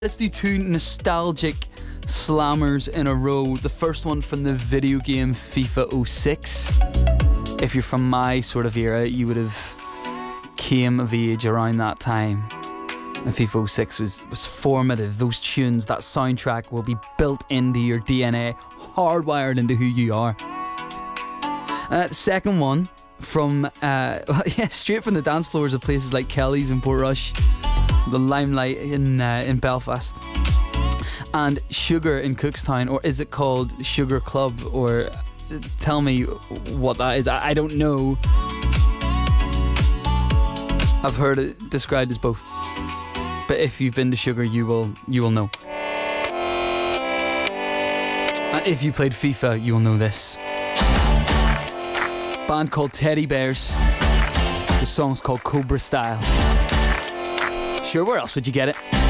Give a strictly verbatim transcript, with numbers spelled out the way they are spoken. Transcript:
Let's do two nostalgic slammers in a row. The first one from the video game FIFA oh six. If you're from my sort of era, you would have came of age around that time. And FIFA oh six was, was formative. Those tunes, that soundtrack will be built into your D N A, hardwired into who you are. Uh, the second one from, uh, yeah, straight from the dance floors of places like Kelly's and Portrush, the Limelight in uh, in Belfast, and Sugar in Cookstown, or is it called Sugar Club? Or uh, tell me what that is. I, I don't know. I've heard it described as both, but if you've been to Sugar, you will you will know. And if you played FIFA, you will know this. Band called Teddy Bears. The song's called Cobra Style. Sure, where else would you get it?